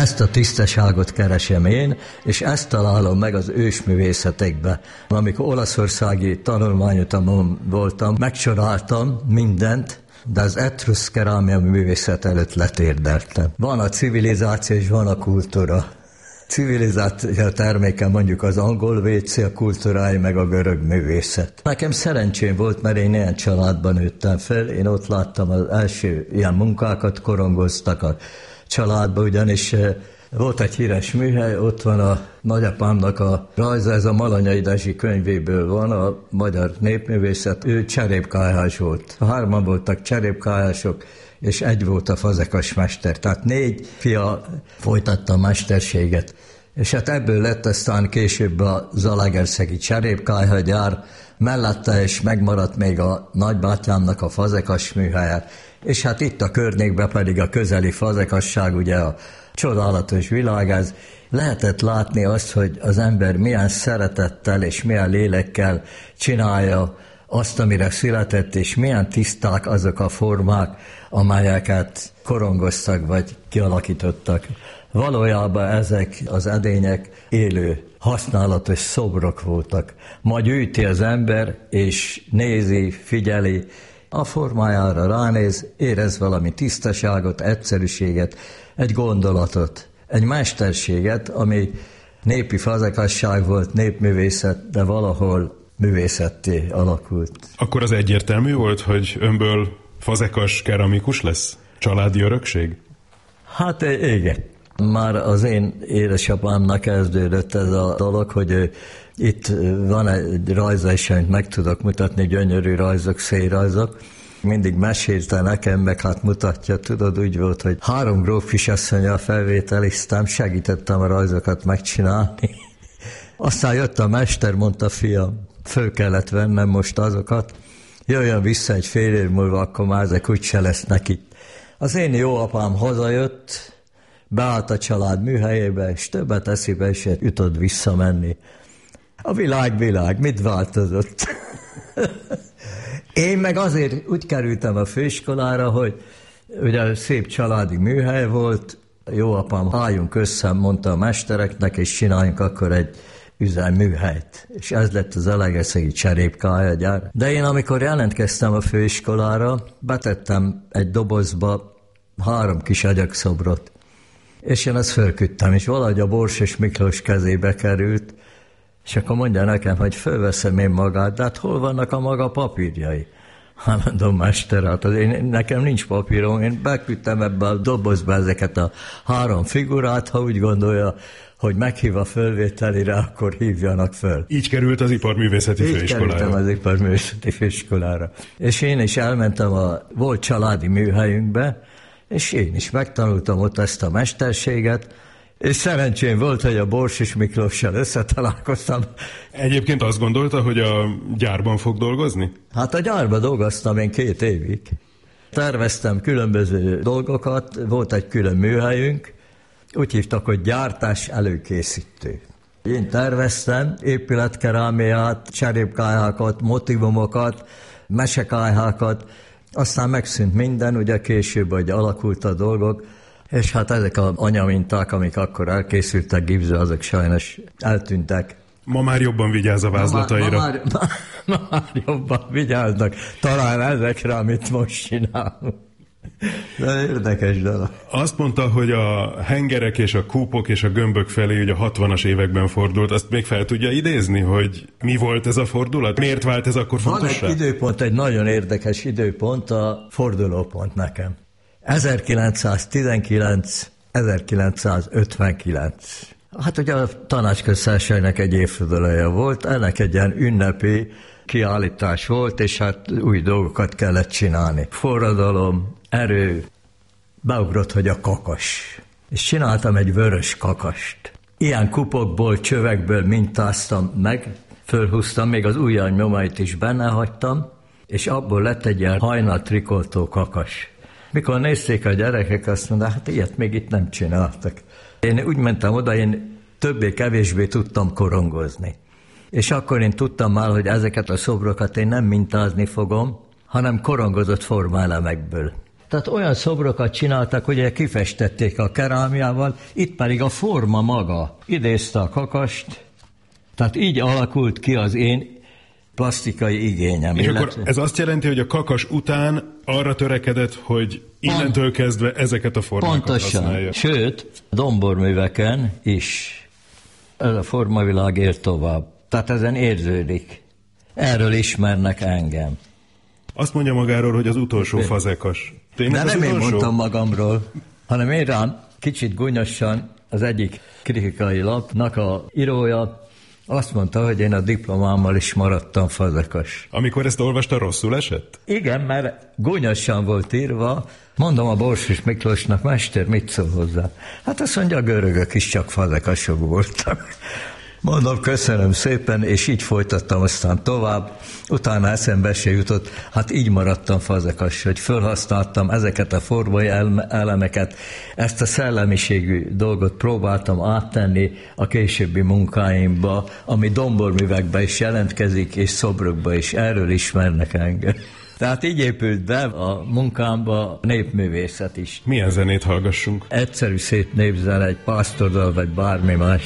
Ezt a tisztaságot keresem én, és ezt találom meg az ősművészetekbe. Amikor olaszországi tanulmányutamon voltam, megcsodáltam mindent, de az etrusz kerámia művészet előtt letérdeltem. Van a civilizáció és van a kultúra. Civilizáció terméke mondjuk az angol WC, a kultúrái meg a görög művészet. Nekem szerencsém volt, mert én ilyen családban nőttem fel, én ott láttam az első ilyen munkákat, korongoztak a családban, ugyanis volt egy híres műhely, ott van a nagyapámnak a rajza, ez a Malanyai Dezsi könyvéből van, a magyar népművészet, ő cserépkályhás volt. Hárman voltak cserépkályhások, és egy volt a fazekas mester, tehát 4 fia folytatta a mesterséget. És hát ebből lett aztán később a zalaegerszegi cserépkályhagyár, mellette is megmaradt még a nagybátyámnak a fazekas műhelye, és hát itt a környékben pedig a közeli fazekasság, ugye a csodálatos világ, ez lehetett látni azt, hogy az ember milyen szeretettel és milyen lélekkel csinálja azt, amire született, és milyen tiszták azok a formák, amelyeket korongoztak vagy kialakítottak. Valójában ezek az edények élő, használatos szobrok voltak. Ma gyűjti az ember, és nézi, figyeli, a formájára ránéz, érez valami tisztaságot, egyszerűséget, egy gondolatot, egy mesterséget, ami népi fazekasság volt, népművészet, de valahol művészetté alakult. Akkor az egyértelmű volt, hogy önből fazekas keramikus lesz? Családi örökség? Hát igen. Már az én édesapámnak kezdődött ez a dolog, hogy itt van egy rajza is, amit meg tudok mutatni, gyönyörű rajzok, szélrajzok. Mindig mesélte nekem, meg hát mutatja, tudod, úgy volt, hogy 3 gróf kisasszonnyal felvételiztem, segítettem a rajzokat megcsinálni. Aztán jött a mester, mondta, fiam, föl kellett vennem most azokat, jöjjön vissza egy fél év múlva, akkor már ezek úgyse lesznek itt. Az én jó apám hazajött, beállt a család műhelyébe, és többet eszébe is jutott visszamenni. A világ, mit változott? Én meg azért úgy kerültem a főiskolára, hogy ugye szép családi műhely volt, jó apám, álljunk össze, mondta a mestereknek, és csináljunk akkor egy üzemműhelyt. És ez lett az zalaegerszegi cserépkályhagyár. De én amikor jelentkeztem a főiskolára, betettem egy dobozba 3 kis agyagszobrot. És én ezt fölküldtem, és valahogy a Borsos Miklós kezébe került, és akkor mondja nekem, hogy fölveszem én magát, de hát hol vannak a maga papírjai? Hát mondom, mester, hát nekem nincs papírom, én beküldtem ebbe a dobozba ezeket a 3 figurát, ha úgy gondolja, hogy meghív a fölvételire, akkor hívjanak föl. Így került az iparművészeti főiskolára. Így kerültem az iparművészeti főiskolára. És én is elmentem a volt családi műhelyünkbe, és én is megtanultam ott ezt a mesterséget, és szerencsém volt, hogy a Borsos Miklóssal összetalálkoztam. Egyébként azt gondolta, hogy a gyárban fog dolgozni? Hát a gyárban dolgoztam én 2 évig. Terveztem különböző dolgokat, volt egy külön műhelyünk, úgy hívtak, hogy gyártás előkészítő. Én terveztem épületkerámiát, cserépkályhákat, motivumokat, mesekályhákat, aztán megszűnt minden, ugye később, hogy alakult a dolgok, és hát ezek az anyaminták, amik akkor elkészültek gipzbe, azok sajnos eltűntek. Ma már jobban vigyáz a vázlataira. Ma már jobban vigyáznak, talán ezekre, amit most csinálunk. De érdekes dolog. Azt mondta, hogy a hengerek és a kúpok és a gömbök felé ugye a 60-as években fordult. Azt még fel tudja idézni, hogy mi volt ez a fordulat? Miért vált ez akkor fontossá? Van egy időpont, egy nagyon érdekes időpont, a fordulópont nekem. 1919-1959. Hát ugye a Tanácsköztársaságnak egy évfordulója volt, ennek egy ilyen ünnepi kiállítás volt, és hát új dolgokat kellett csinálni. Forradalom, erő, beugrott, hogy a kakas. És csináltam egy vörös kakast. Ilyen kupokból, csövekből mintáztam meg, fölhúztam, még az ujjam nyomait is benne hagytam, és abból lett egy ilyen hajnal trikoltó kakas. Mikor nézték a gyerekek, azt mondták, hát ilyet még itt nem csináltak. Én úgy mentem oda, én többé-kevésbé tudtam korongozni. És akkor én tudtam már, hogy ezeket a szobrokat én nem mintázni fogom, hanem korongozott formálemekből. Tehát olyan szobrokat csináltak, hogy kifestették a kerámiával, itt pedig a forma maga idézte a kakast, tehát így alakult ki az én plastikai igényem. És akkor ez azt jelenti, hogy a kakas után arra törekedett, hogy innentől kezdve ezeket a formákat pontosan használja. Sőt, domborműveken is ez a formavilág él tovább. Tehát ezen érződik. Erről ismernek engem. Azt mondja magáról, hogy az utolsó fazekas. De nem én mondtam magamról, hanem én rám kicsit gúnyosan az egyik kritikai lapnak a írója azt mondta, hogy én a diplomámmal is maradtam fazekas. Amikor ezt olvasta, rosszul esett? Igen, mert gúnyosan volt írva, mondom a Borsos Miklósnak, mester, mit szól hozzá? Hát azt mondja, a görögök is csak fazekasok voltak. Mondom, köszönöm szépen, és így folytattam aztán tovább. Utána eszembe se jutott, hát így maradtam fazekas, hogy felhasználtam ezeket a formai elemeket, ezt a szellemiségű dolgot próbáltam áttenni a későbbi munkáimba, ami domborművekben is jelentkezik, és szobrokban is, erről ismernek engem. Tehát így épült be a munkámba a népművészet is. Milyen zenét hallgassunk? Egyszerű szép népzene, egy pásztordal, vagy bármi más.